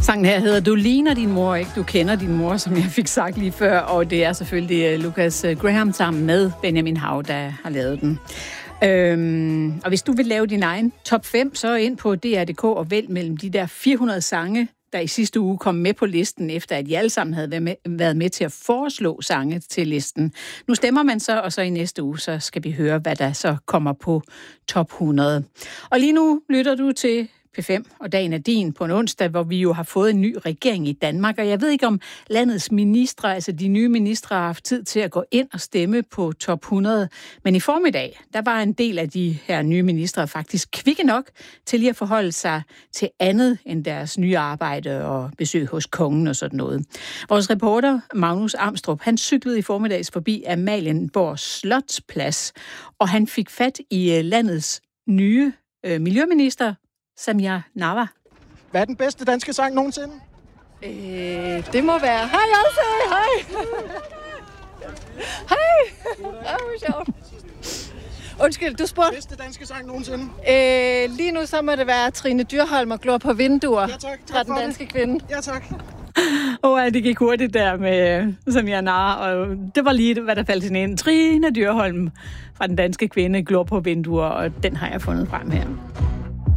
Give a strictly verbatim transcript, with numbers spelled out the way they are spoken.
Sangen her hedder Du ligner din mor, ikke? Du kender din mor, som jeg fik sagt lige før. Og det er selvfølgelig Lucas Graham sammen med Benjamin Hav, der har lavet den. Øhm, og hvis du vil lave din egen top fem, så ind på D R punktum D K og vælg mellem de der fire hundrede sange, der i sidste uge kom med på listen, efter at I alle sammen havde været med, været med til at foreslå sange til listen. Nu stemmer man så, og så i næste uge, så skal vi høre, hvad der så kommer på top hundrede. Og lige nu lytter du til P fem, og dagen er din på en onsdag, hvor vi jo har fået en ny regering i Danmark, og jeg ved ikke, om landets ministre, altså de nye ministre, har haft tid til at gå ind og stemme på top hundrede, men i formiddag, der var en del af de her nye ministre faktisk kvikke nok til lige at forholde sig til andet end deres nye arbejde og besøg hos kongen og sådan noget. Vores reporter Magnus Amstrup, han cyklede i formiddags forbi Amalienborg Slotsplads, og han fik fat i landets nye øh, miljøminister, Samia Nawa. Hvad er den bedste danske sang nogensinde? Øh, det må være... Hej, Elsa! Hej! Hej! Åh, hvor sjovt. Undskyld, du spurgte... Bedste danske sang nogensinde? Øh, lige nu så må det være Trine Dyrholm og Glor på vinduer. Ja, tak. Tak fra Den Danske det. Kvinde. Ja, tak. Åh, oh, det gik hurtigt der med Samia Nawa, og det var lige, hvad der faldt til en. Trine Dyrholm fra Den Danske Kvinde, Glor på vinduer, og den har jeg fundet frem her.